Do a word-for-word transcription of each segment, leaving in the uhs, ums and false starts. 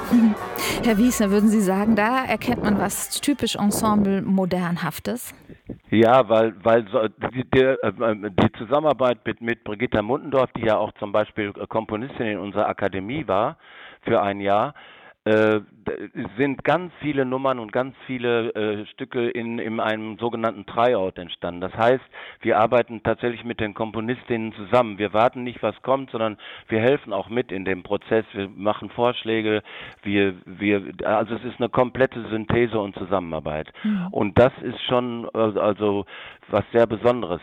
Mhm. Herr Wiesner, würden Sie sagen, da erkennt man was typisch Ensemble Modernhaftes? Ja, weil weil so die der ähm, die Zusammenarbeit mit mit Brigitta Muntendorf, die ja auch zum Beispiel äh, Komponistin in unserer Akademie war für ein Jahr, äh, d sind ganz viele Nummern und ganz viele äh, Stücke in in einem sogenannten Tryout entstanden. Das heißt, wir arbeiten tatsächlich mit den Komponistinnen zusammen. Wir warten nicht, was kommt, sondern wir helfen auch mit in dem Prozess. Wir machen Vorschläge. Wir wir also es ist eine komplette Synthese und Zusammenarbeit. Mhm. Und das ist schon äh, also was sehr Besonderes.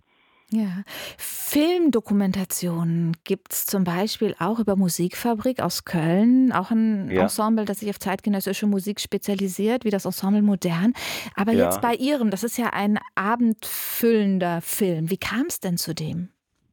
Ja. Filmdokumentationen gibt's zum Beispiel auch über Musikfabrik aus Köln, auch ein Ja, Ensemble, das sich auf zeitgenössische Musik spezialisiert, wie das Ensemble Modern. Aber jetzt ja. bei Ihrem, das ist ja ein abendfüllender Film. Wie kam's denn zu dem?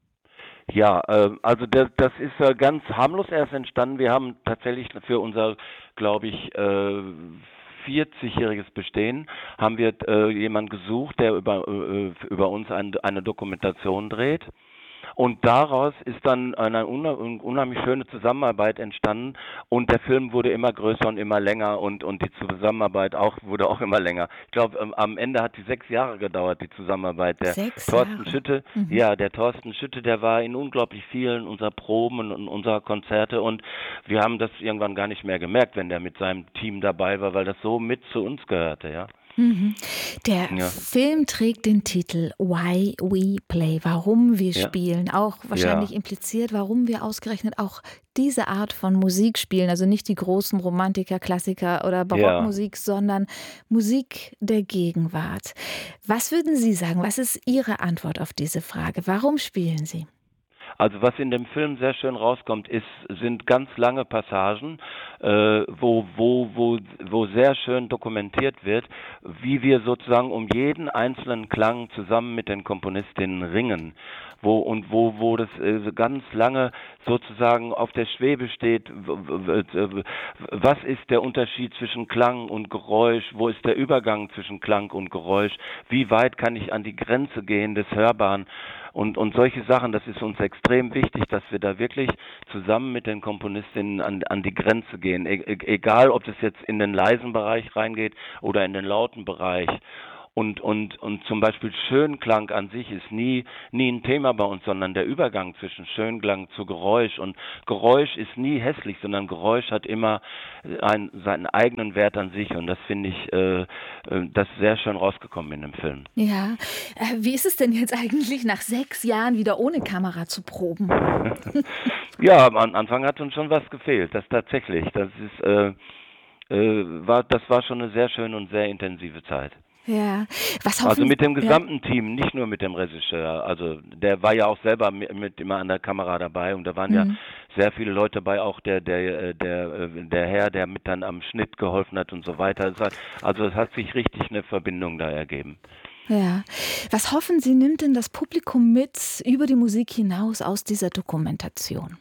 Ja, äh, also das, das ist äh, ganz harmlos erst entstanden. Wir haben tatsächlich für unser, glaube ich, äh, vierzig-jähriges Bestehen haben wir äh, jemanden gesucht, der über äh, über uns ein, eine Dokumentation dreht. Und daraus ist dann eine unheim unheimlich schöne Zusammenarbeit entstanden und der Film wurde immer größer und immer länger und und die Zusammenarbeit auch wurde auch immer länger. Ich glaube, ähm, am Ende hat die sechs Jahre gedauert, die Zusammenarbeit. Der Sechs Thorsten Jahre. Schütte, Mhm. ja, der Thorsten Schütte, der war in unglaublich vielen unserer Proben und unserer Konzerte und wir haben das irgendwann gar nicht mehr gemerkt, wenn der mit seinem Team dabei war, weil das so mit zu uns gehörte, ja. Mhm. Der Ja, Film trägt den Titel Why We Play, warum wir ja, spielen, auch ja, wahrscheinlich impliziert, warum wir ausgerechnet auch diese Art von Musik spielen, also nicht die großen Romantiker, Klassiker oder ja. Barockmusik, sondern Musik der Gegenwart. Was würden Sie sagen? Was ist Ihre Antwort auf diese Frage? Warum spielen Sie? Also was in dem Film sehr schön rauskommt, ist, sind ganz lange Passagen, äh, wo, wo, wo, wo sehr schön dokumentiert wird, wie wir sozusagen um jeden einzelnen Klang zusammen mit den Komponistinnen ringen. Wo und wo, wo das äh, so ganz lange sozusagen auf der Schwebe steht, w- w- w- was ist der Unterschied zwischen Klang und Geräusch, wo ist der Übergang zwischen Klang und Geräusch, wie weit kann ich an die Grenze gehen des Hörbaren. Und, und solche Sachen, das ist uns extrem wichtig, dass wir da wirklich zusammen mit den Komponistinnen an, an die Grenze gehen. E e egal, ob das jetzt in den leisen Bereich reingeht oder in den lauten Bereich. Und, und, und zum Beispiel Schönklang an sich ist nie, nie ein Thema bei uns, sondern der Übergang zwischen Schönklang zu Geräusch. Und Geräusch ist nie hässlich, sondern Geräusch hat immer einen, seinen eigenen Wert an sich. Und das finde ich, äh, äh, das ist sehr schön rausgekommen in dem Film. Ja, äh, wie ist es denn jetzt eigentlich nach sechs Jahren wieder ohne Kamera zu proben? Ja, am Anfang hat uns schon was gefehlt, das tatsächlich. Das ist, äh, äh, war, das war schon eine sehr schöne und sehr intensive Zeit. Ja, was Also hoffen mit dem ja, gesamten Team, nicht nur mit dem Regisseur. Also der war ja auch selber mit, mit immer an der Kamera dabei und da waren ja mhm. sehr viele Leute dabei, auch der der äh, der äh, der Herr, der mit dann am Schnitt geholfen hat und so weiter. Es hat, also es hat sich richtig eine Verbindung da ergeben. Ja. Was hoffen Sie, nimmt denn das Publikum mit über die Musik hinaus aus dieser Dokumentation?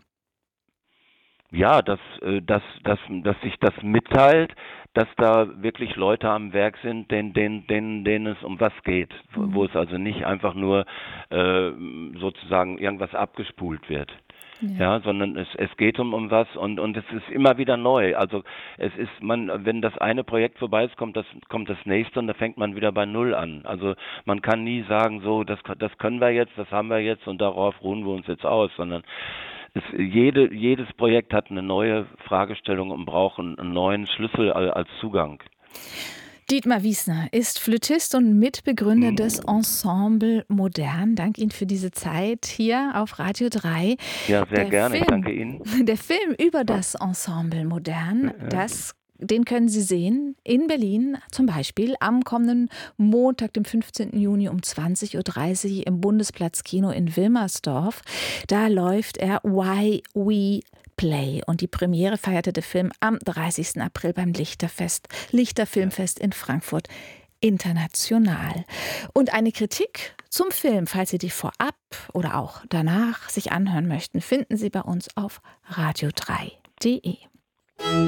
Ja, dass, äh, dass, dass, dass sich das mitteilt, dass da wirklich Leute am Werk sind, denen, denen, denen, denen es um was geht, wo wo Mhm. es also nicht einfach nur äh, sozusagen irgendwas abgespult wird. Ja. Ja, sondern es, es geht um, um was und, und es ist immer wieder neu. Also es ist man, wenn das eine Projekt vorbei ist, kommt das, kommt das nächste und da fängt man wieder bei Null an. Also man kann nie sagen, so, das, das können wir jetzt, das haben wir jetzt und darauf ruhen wir uns jetzt aus, sondern es, jede, jedes Projekt hat eine neue Fragestellung und braucht einen, einen neuen Schlüssel al- als Zugang. Dietmar Wiesner ist Flötist und Mitbegründer des Hm? Ensemble Modern. Danke Ihnen für diese Zeit hier auf Radio drei. Ja, sehr Der gerne. Ich Film, danke Ihnen. der Film über das Ensemble Modern, Ja, das den können Sie sehen in Berlin, zum Beispiel am kommenden Montag, dem fünfzehnten Juni um zwanzig Uhr dreißig im Bundesplatzkino in Wilmersdorf. Da läuft er Why We Play. Und die Premiere feierte der Film am dreißigsten April beim Lichterfest, ja. Lichterfilmfest in Frankfurt international. Und eine Kritik zum Film, falls Sie die vorab oder auch danach sich anhören möchten, finden Sie bei uns auf radio drei punkt de.